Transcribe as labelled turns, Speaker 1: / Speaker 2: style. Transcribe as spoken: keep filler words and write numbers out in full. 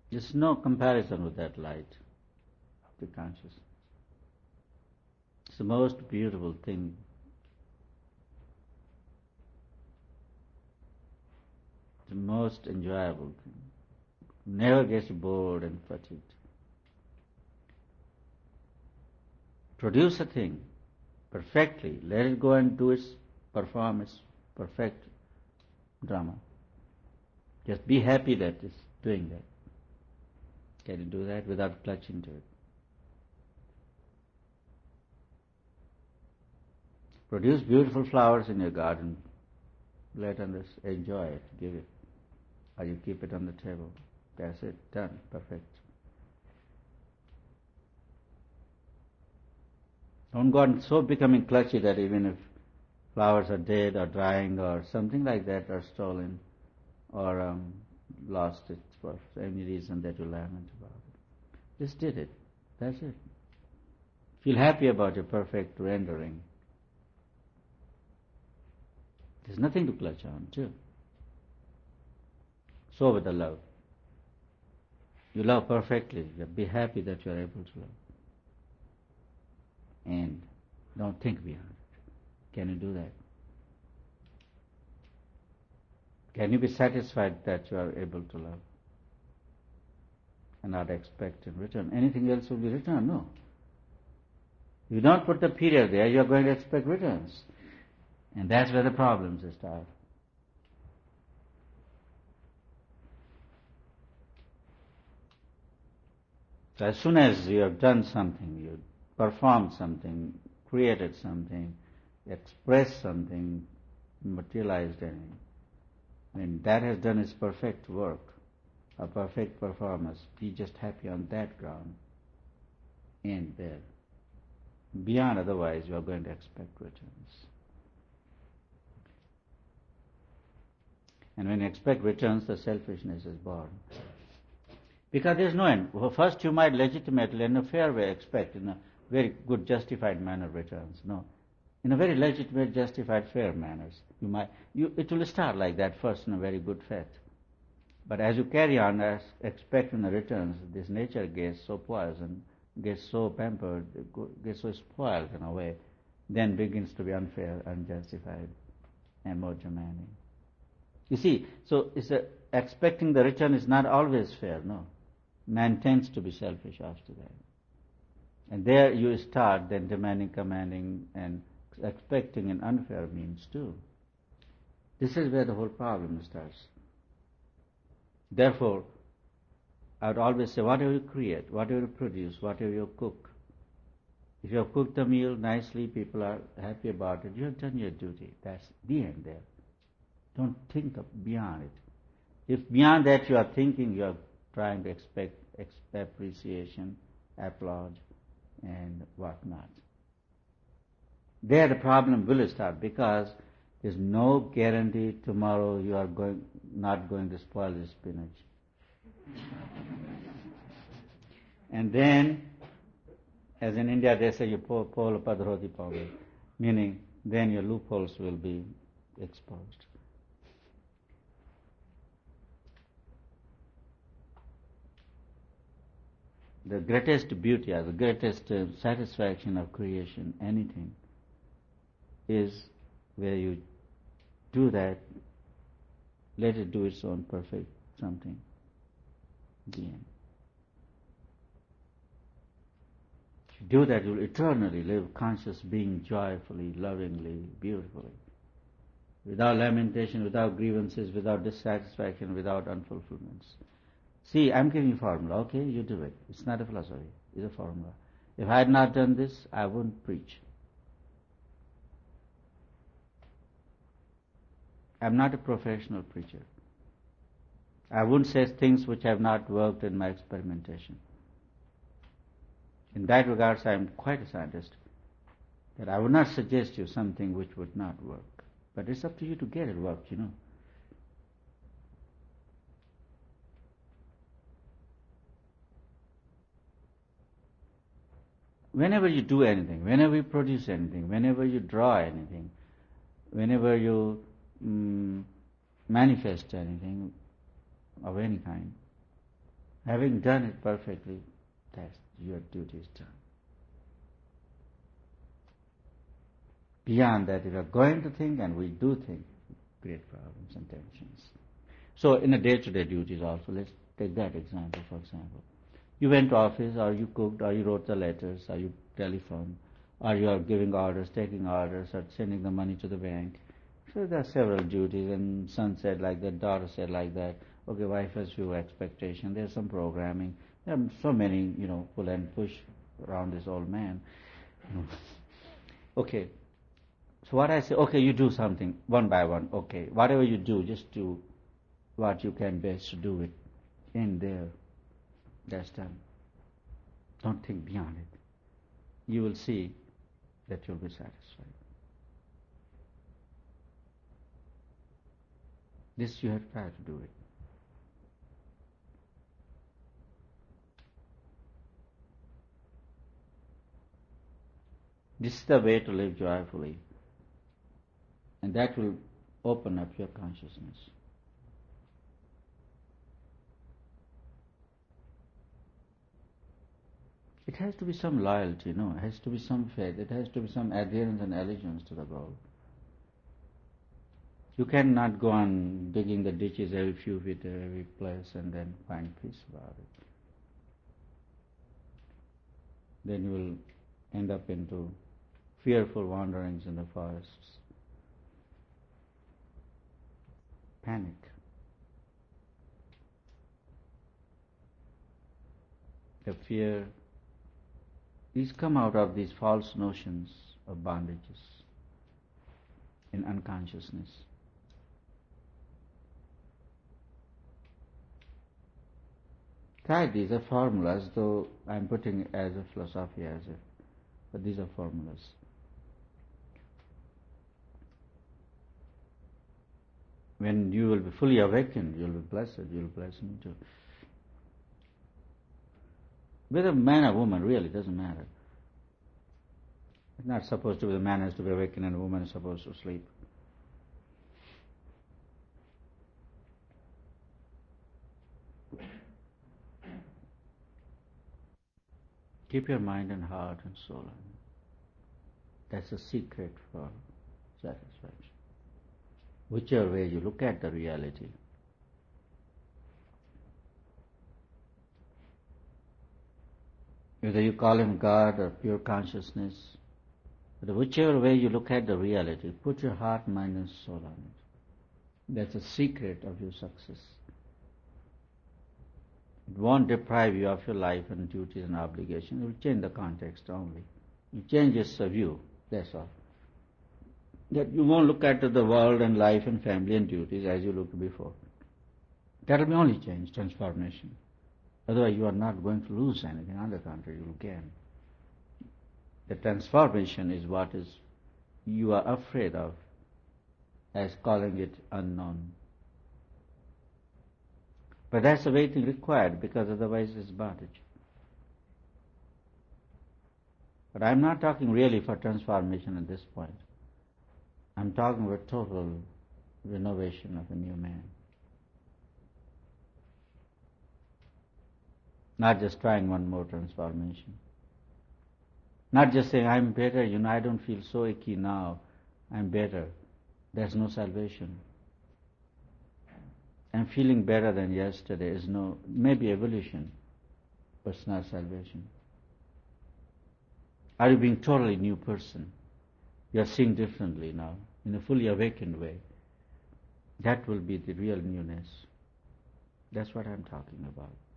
Speaker 1: There's no comparison with that light of the consciousness. It's the most beautiful thing. The most enjoyable thing. Never gets bored and fatigued. Produce a thing perfectly. Let it go and do its, perform its perfect drama. Just be happy that it's doing that. Can you do that without clutching to it? Produce beautiful flowers in your garden. Let others enjoy it, give it. Or you keep it on the table. That's it, done, perfect. Don't go on so becoming clutchy that even if flowers are dead or dying or something like that, or stolen or um, lost it for any reason that you lament about it. Just did it. That's it. Feel happy about your perfect rendering. There's nothing to clutch on to. So with the love. You love perfectly. Be happy that you are able to love. And don't think beyond it. Can you do that? Can you be satisfied that you are able to love? And not expect in return. Anything else will be returned? No. You don't put the period there, you are going to expect returns. And that's where the problems start. So as soon as you have done something, you performed something, created something, expressed something, materialized anything, when that has done its perfect work, a perfect performance, be just happy on that ground and there. Beyond otherwise, you are going to expect returns. And when you expect returns, the selfishness is born. Because there is no end. Well, first you might legitimately, in a fair way, expect in a very good, justified manner returns. No. In a very legitimate, justified, fair manners. You might, you, it will start like that first in a very good faith. But as you carry on, as expecting the returns, this nature gets so poisoned, gets so pampered, gets so spoiled in a way, then begins to be unfair, unjustified, and more demanding. You see, so it's a, expecting the return is not always fair, no. Man tends to be selfish after that. And there you start then demanding, commanding, and expecting an unfair means too. This is where the whole problem starts. Therefore, I would always say, whatever you create, whatever you produce, whatever you cook, if you have cooked a meal nicely, people are happy about it, you have done your duty. That's the end there. Don't think of beyond it. If beyond that you are thinking, you are trying to expect, expect appreciation, applause, and whatnot. There the problem will start, because there's no guarantee tomorrow you are going not going to spoil the spinach. And then, as in India they say, you polo padroti pave, meaning then your loopholes will be exposed. The greatest beauty or the greatest uh, satisfaction of creation, anything, is where you do that, let it do its own perfect something. The end. If you do that, you will eternally live conscious being, joyfully, lovingly, beautifully, without lamentation, without grievances, without dissatisfaction, without unfulfillments. See, I'm giving you a formula. Okay, you do it. It's not a philosophy. It's a formula. If I had not done this, I wouldn't preach. I'm not a professional preacher. I wouldn't say things which have not worked in my experimentation. In that regard, I am quite a scientist. That I would not suggest you something which would not work. But it's up to you to get it worked, you know. Whenever you do anything, whenever you produce anything, whenever you draw anything, whenever you mm, manifest anything of any kind, Having done it perfectly, that's your duty is done. Beyond that, if you are going to think, and we do think, create problems and tensions. So in a day-to-day duties also, let's take that example, for example. You went to office, or you cooked, or you wrote the letters, or you telephoned, or you are giving orders, taking orders, or sending the money to the bank. So there are several duties, and son said like that, daughter said like that. Okay, wife has few expectations. There's some programming. There are so many, you know, pull and push around this old man. Okay, so what I say, okay, you do something one by one. Okay, whatever you do, just do what you can best to do it. In there, that's done. Don't think beyond it. You will see that you'll be satisfied. This you have to try to do it. This is the way to live joyfully. And that will open up your consciousness. It has to be some loyalty, no? It has to be some faith. It has to be some adherence and allegiance to the goal. You cannot go on digging the ditches every few feet, every place, and then find peace about it. Then you will end up into fearful wanderings in the forests. Panic. The fear is come out of these false notions of bondages in unconsciousness. Try these are formulas, though I'm putting it as a philosophy, as if, but these are formulas. When you will be fully awakened, you'll be blessed, you'll bless me too. Whether man or woman, really doesn't matter. It's not supposed to be the man has to be awakened and the woman is supposed to sleep. Keep your mind and heart and soul on it. That's the secret for satisfaction. Whichever way you look at the reality, whether you call him God or pure consciousness, but whichever way you look at the reality, put your heart, mind and soul on it. That's the secret of your success. It won't deprive you of your life and duties and obligations. It will change the context only. It changes the view, that's all. That you won't look at the world and life and family and duties as you looked before. That will be only change, transformation. Otherwise you are not going to lose anything. On the contrary, you will gain. The transformation is what is you are afraid of, as calling it unknown. But that's the waiting required, because otherwise it's bondage. But I'm not talking really for transformation at this point. I'm talking about total renovation of a new man. Not just trying one more transformation. Not just saying, I'm better, you know, I don't feel so icky now, I'm better. There's no salvation. And feeling better than yesterday is no, maybe evolution, but it's not salvation. Are you being totally new person? You are seeing differently now, in a fully awakened way. That will be the real newness. That's what I'm talking about.